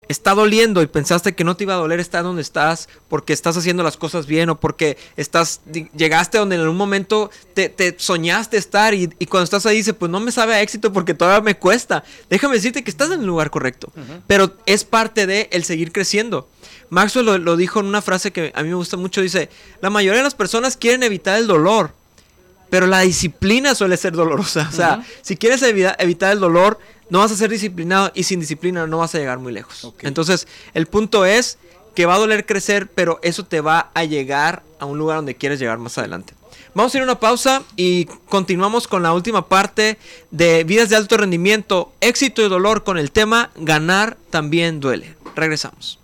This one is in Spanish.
está doliendo y pensaste que no te iba a doler estar donde estás porque estás haciendo las cosas bien o porque llegaste donde en algún momento te soñaste estar y cuando estás ahí dices, pues no me sabe a éxito porque todavía me cuesta. Déjame decirte que estás en el lugar correcto, pero es parte de el seguir creciendo. Maxwell lo dijo en una frase que a mí me gusta mucho, dice, la mayoría de las personas quieren evitar el dolor, pero la disciplina suele ser dolorosa. O sea, si quieres evitar el dolor, no vas a ser disciplinado y sin disciplina no vas a llegar muy lejos. Okay. Entonces, el punto es que va a doler crecer, pero eso te va a llegar a un lugar donde quieres llegar más adelante. Vamos a ir a una pausa y continuamos con la última parte de Vidas de Alto Rendimiento, Éxito y Dolor con el tema Ganar también duele. Regresamos.